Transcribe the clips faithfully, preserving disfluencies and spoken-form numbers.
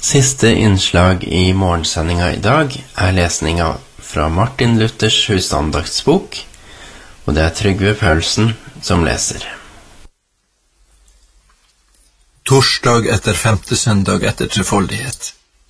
Siste innslag i morgensendinga i dag er lesninga fra Martin Luthers husandaktsbok, og det er Trygve Paulsen som leser. Torsdag etter femte søndag etter trefoldighet.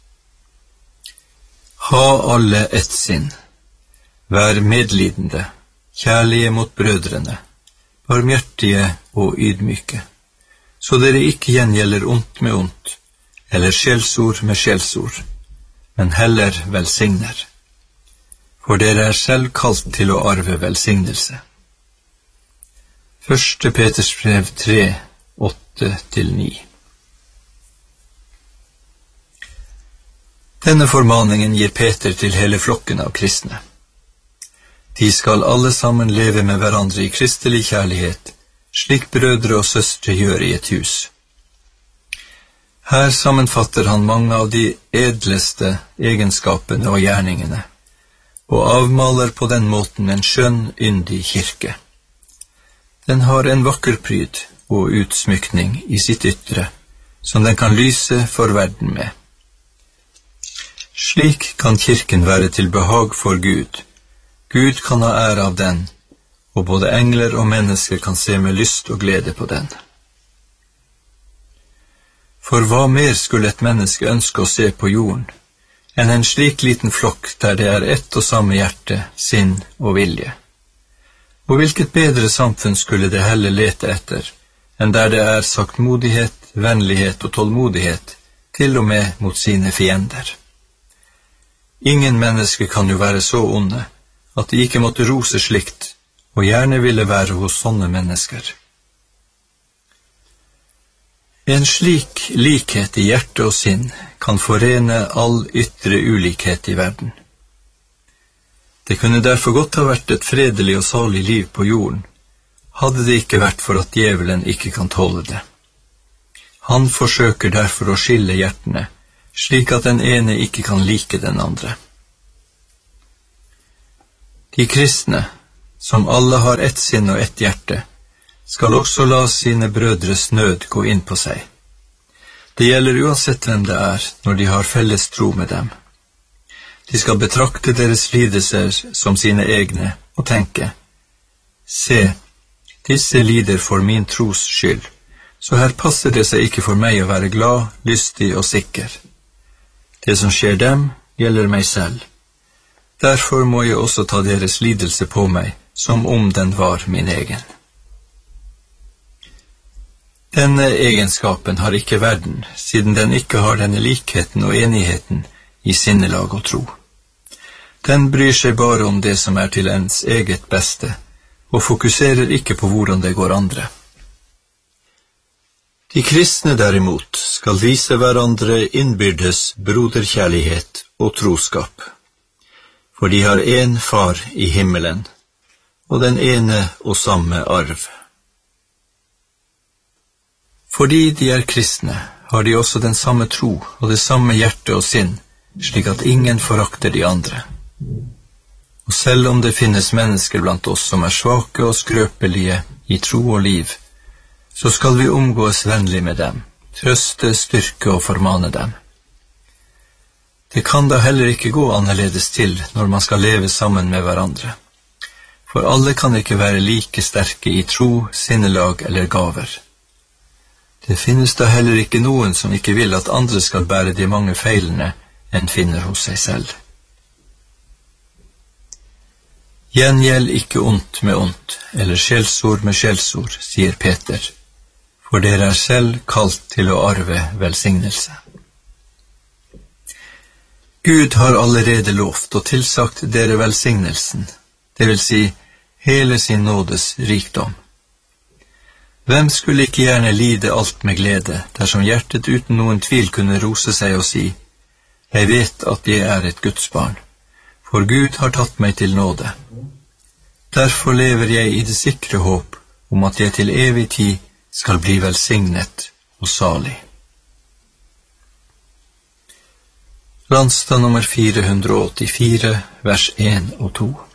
Ha alle ett sinn. Vær medlidende, kjærlige mot brødrene, barmhjertige og ydmyke, så dere ikke gjengjelder ondt med ondt, eller skjellsord med skjellsord, men heller velsigner. For dere er selv kalt til å arve velsignelse. Første Peters brev tre, åtte til ni. Denne formaningen gir Peter til hele flokken av kristne. De skal alle sammen leve med hverandre i kristelig kjærlighet, slik brødre og søstre gjør i et hus. Her sammenfatter han mange av de edleste egenskapene og gjerningene, og avmaler på den måten en skjønn, yndig kirke. Den har en vakker pryd og utsmykning i sitt ytre, som den kan lyse for verden med. Slik kan kirken være til behag for Gud. Gud kan ha ære av den, og både engler og mennesker kan se med lyst og glede på den. For hva mer skulle et menneske ønske å se på jorden, enn en slik liten flokk der det er ett og samme hjerte, sinn og vilje? Og hvilket bedre samfunn skulle det heller lete etter, enn der det er saktmodighet, vennlighet og tålmodighet, til og med mot sine fiender? Ingen mennesker kan jo være så onde, at de ikke måtte rose slikt, og gjerne ville være hos sånne mennesker. En slik likhet i hjerte og sinn kan forene all ytre ulikhet i verden. Det kunne derfor godt ha vært et fredelig og salig liv på jorden, hadde det ikke vært for at djevelen ikke kan tåle det. Han forsøker derfor å skille hjertene, slik at den ene ikke kan like den andre. De kristne, som alle har ett sinn og ett hjerte, skal også la sine brødres nød gå inn på seg. Det gjelder uansett hvem det er, når de har felles tro med dem. De skal betrakte deres lidelser som sine egne, og tenke, se, disse lider for min tros skyld, så her passer det seg ikke for meg å være glad, lystig og sikker. Det som skjer dem, gjelder meg selv. Derfor må jeg også ta deres lidelse på meg, som om den var min egen. Denne egenskapen har ikke verden, siden den ikke har denne likheten og enigheten i sinnelag og tro. Den bryr seg bare om det som er til ens eget beste, og fokuserer ikke på hvordan det går andre. De kristne derimot skal vise hverandre innbyrdes broderkjærlighet og troskap, for de har en far i himmelen, og den ene og samme arv. Fordi de er kristne, har de også den samme tro og det samme hjerte og sinn, slik at ingen forakter de andre. Og selv om det finnes mennesker blant oss som er svake og skrøpelige i tro og liv, så skal vi omgås vennlig med dem, trøste, styrke og formane dem. Det kan da heller ikke gå annerledes til når man skal leve sammen med hverandre. For alle kan ikke være like sterke i tro, sinnelag eller gaver. Det finnes da heller ikke noen som ikke vil at andre skal bære de mange feilene en finner hos seg selv. Gjengjeld ikke ondt med ondt, eller skjellsord med skjellsord, sier Peter, for dere er selv kalt til å arve velsignelse. Gud har allerede lovt og tilsagt dere velsignelsen, det vil si hele sin nådes rikdom. Hvem skulle ikke gjerne lide alt med glede, dersom hjertet uten noen tvil kunne rose seg og si, jeg vet at jeg er et Guds barn, for Gud har tatt meg til nåde. Derfor lever jeg i det sikre håp om at jeg til evig tid skal bli velsignet og salig. Landstad nummer fire hundre og åttifire, vers en og to.